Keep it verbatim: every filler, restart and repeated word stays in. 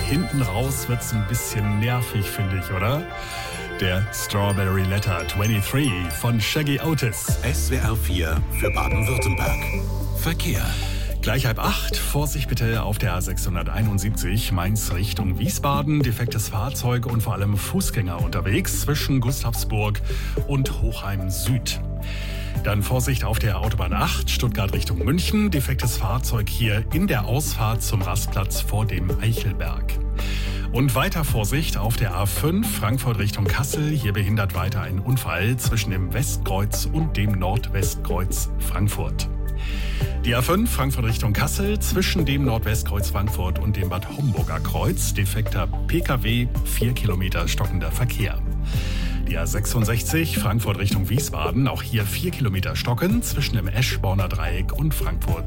hinten raus wird's ein bisschen nervig, finde ich, oder? Der Strawberry Letter dreiundzwanzig von Shaggy Otis. S W R vier für Baden-Württemberg. Verkehr. Gleich halb acht, Vorsicht bitte auf der A sechshunderteinundsiebzig, Mainz Richtung Wiesbaden. Defektes Fahrzeug und vor allem Fußgänger unterwegs zwischen Gustavsburg und Hochheim Süd. Dann Vorsicht auf der Autobahn acht, Stuttgart Richtung München. Defektes Fahrzeug hier in der Ausfahrt zum Rastplatz vor dem Eichelberg. Und weiter Vorsicht auf der A fünf, Frankfurt Richtung Kassel. Hier behindert weiter ein Unfall zwischen dem Westkreuz und dem Nordwestkreuz Frankfurt. Die A fünf, Frankfurt Richtung Kassel, zwischen dem Nordwestkreuz Frankfurt und dem Bad Homburger Kreuz. Defekter P K W, vier Kilometer stockender Verkehr. Die A sechsundsechzig, Frankfurt Richtung Wiesbaden, auch hier vier Kilometer stocken zwischen dem Eschborner Dreieck und Frankfurt